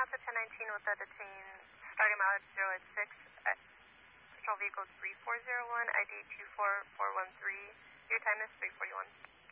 out to 1019 with the detain, starting mileage 086, patrol vehicle 3401, ID 24413. Your time is 341.